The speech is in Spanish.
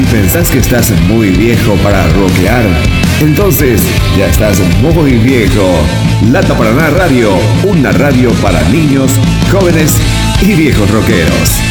¿Pensás que estás muy viejo para rockear? Entonces ya estás muy viejo. Lata para nada radio, una radio para niños, jóvenes y viejos rockeros.